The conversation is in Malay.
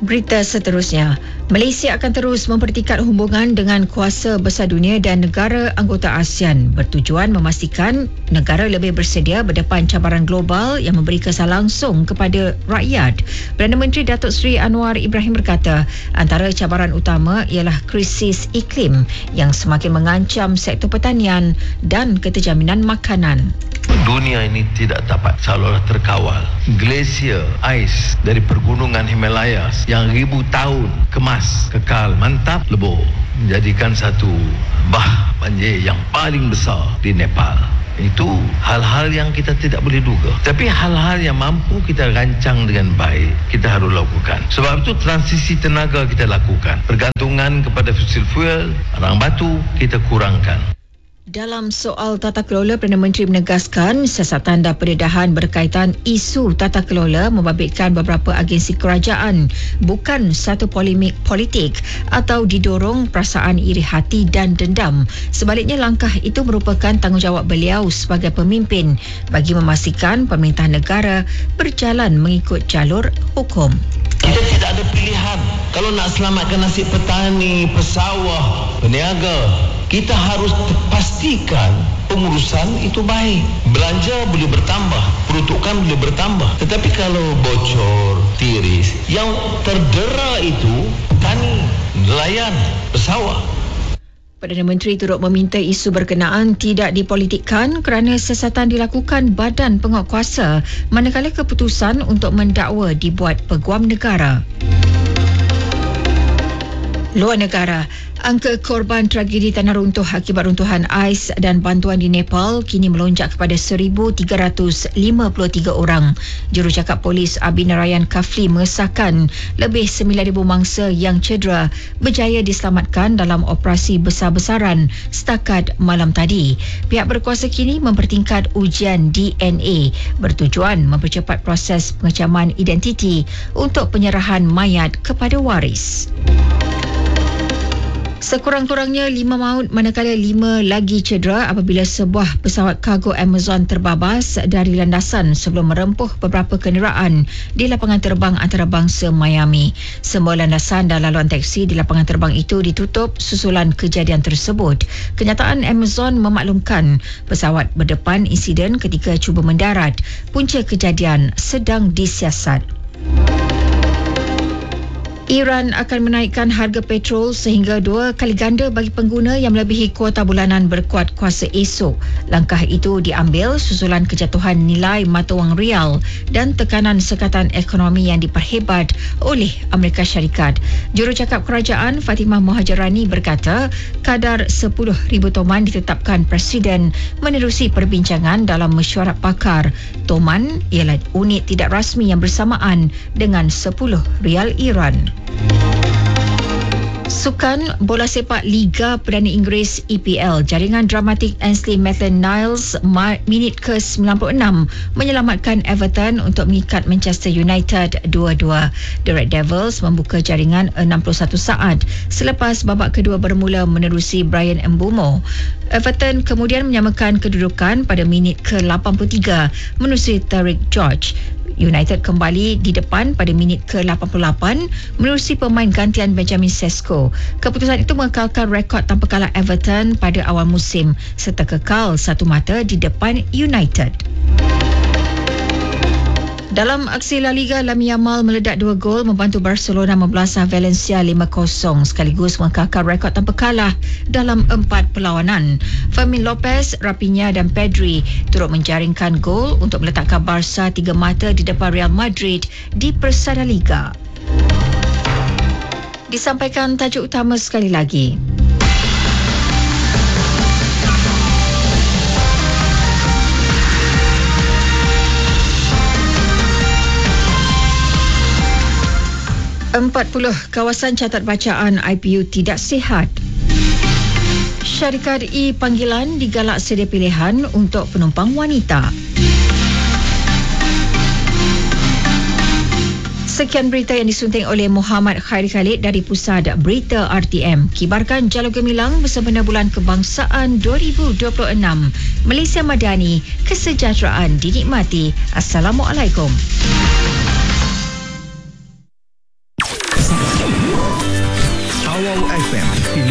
Berita seterusnya, Malaysia akan terus mempertingkat hubungan dengan kuasa besar dunia dan negara anggota ASEAN bertujuan memastikan negara lebih bersedia berdepan cabaran global yang memberi kesan langsung kepada rakyat. Perdana Menteri Datuk Seri Anwar Ibrahim berkata, antara cabaran utama ialah krisis iklim yang semakin mengancam sektor pertanian dan keterjaminan makanan. Dunia ini tidak dapat seolah-olah terkawal. Glasier, ais dari pergunungan Himalayas yang ribu tahun kemas, kekal, mantap, lebur, menjadikan satu bah banjir yang paling besar di Nepal. Itu hal-hal yang kita tidak boleh duga. Tapi hal-hal yang mampu kita rancang dengan baik, kita harus lakukan. Sebab itu transisi tenaga kita lakukan. Pergantungan kepada fosil fuel, barang batu, kita kurangkan. Dalam soal tata kelola, Perdana Menteri menegaskan siasatan dan pendedahan berkaitan isu tata kelola membabitkan beberapa agensi kerajaan, bukan satu polemik politik atau didorong perasaan iri hati dan dendam. Sebaliknya, langkah itu merupakan tanggungjawab beliau sebagai pemimpin bagi memastikan pemerintahan negara berjalan mengikut jalur hukum. Kita tidak ada pilihan. Kalau nak selamatkan nasib petani, pesawah, peniaga, kita harus pastikan pengurusan itu baik. Belanja boleh bertambah, peruntukan boleh bertambah. Tetapi kalau bocor, tiris, yang terdera itu petani, nelayan, pesawah. Perdana Menteri turut meminta isu berkenaan tidak dipolitikkan kerana siasatan dilakukan Badan Penguatkuasa manakala keputusan untuk mendakwa dibuat Peguam Negara. Luar negara, angka korban tragedi tanah runtuh akibat runtuhan ais dan bantuan di Nepal kini melonjak kepada 1,353 orang. Jurucakap Polis Abi Narayan Kafli mengesahkan lebih 9,000 mangsa yang cedera berjaya diselamatkan dalam operasi besar-besaran setakat malam tadi. Pihak berkuasa kini mempertingkat ujian DNA bertujuan mempercepat proses pengecaman identiti untuk penyerahan mayat kepada waris. Sekurang-kurangnya 5 maut manakala 5 lagi cedera apabila sebuah pesawat kargo Amazon terbabas dari landasan sebelum merempuh beberapa kenderaan di lapangan terbang antarabangsa Miami. Semua landasan dan laluan teksi di lapangan terbang itu ditutup susulan kejadian tersebut. Kenyataan Amazon memaklumkan pesawat berdepan insiden ketika cuba mendarat. Punca kejadian sedang disiasat. Iran akan menaikkan harga petrol sehingga 2 kali ganda bagi pengguna yang melebihi kuota bulanan berkuat kuasa esok. Langkah itu diambil susulan kejatuhan nilai mata wang rial dan tekanan sekatan ekonomi yang diperhebat oleh Amerika Syarikat. Jurucakap kerajaan Fatimah Mohajerani berkata kadar 10,000 toman ditetapkan Presiden menerusi perbincangan dalam mesyuarat pakar. Toman ialah unit tidak rasmi yang bersamaan dengan 10 rial Iran. Sukan bola sepak Liga Perdana Inggeris EPL, jaringan dramatik Ainsley Maitland-Niles minit ke-96 menyelamatkan Everton untuk mengikat Manchester United 2-2. The Red Devils membuka jaringan 61 saat selepas babak kedua bermula menerusi Brian Mbeumo. Everton kemudian menyamakan kedudukan pada minit ke-83 menerusi Tariq George. United kembali di depan pada minit ke-88 menerusi pemain gantian Benjamin Sesko. Keputusan itu mengekalkan rekod tanpa kalah Everton pada awal musim serta kekal satu mata di depan United. Dalam aksi La Liga, Lamine Yamal meledak 2 gol membantu Barcelona membelasah Valencia 5-0 sekaligus mengekalkan rekod tanpa kalah dalam 4 perlawanan. Fermin Lopez, Raphinha dan Pedri turut menjaringkan gol untuk meletakkan Barca 3 mata di depan Real Madrid di Persada Liga. Disampaikan tajuk utama sekali lagi. Puluh kawasan catat bacaan IPU tidak sihat. Syarikat e-panggilan digalak sedia pilihan untuk penumpang wanita. Sekian berita yang disunting oleh Muhammad Khairi Khalid dari Pusat Berita RTM. Kibarkan Jalur Gemilang bersempena Bulan Kebangsaan 2026. Malaysia Madani, kesejahteraan dinikmati. Assalamualaikum. Tawau FM, pilihan